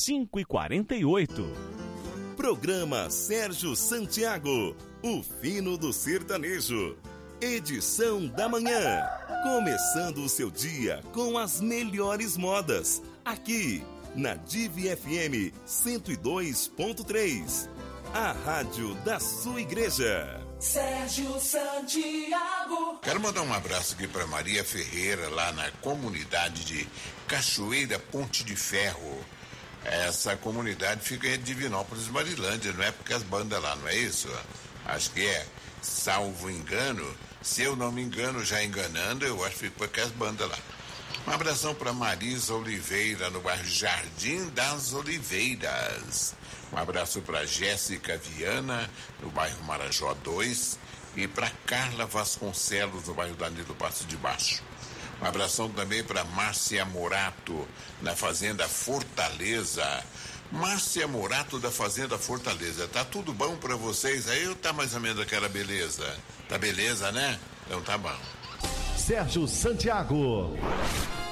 5h48. Programa Sérgio Santiago, o fino do sertanejo. Edição da manhã. Começando o seu dia com as melhores modas. Aqui, na Divi FM 102.3. A rádio da sua igreja. Sérgio Santiago. Quero mandar um abraço aqui para Maria Ferreira, lá na comunidade de Cachoeira Ponte de Ferro. Essa comunidade fica em Divinópolis, Marilândia, não é? Porque as bandas lá, não é isso? Acho que é. Salvo engano, se eu não me engano, já enganando, eu acho que fica porque as bandas lá. Um abração para Marisa Oliveira, no bairro Jardim das Oliveiras. Um abraço para Jéssica Viana, no bairro Marajó 2. E para Carla Vasconcelos, no bairro Danilo Passo de Baixo. Um abração também para Márcia Morato, na Fazenda Fortaleza. Márcia Morato, da Fazenda Fortaleza. Tá tudo bom para vocês aí ou tá mais ou menos aquela beleza? Tá beleza, né? Então tá bom. Sérgio Santiago.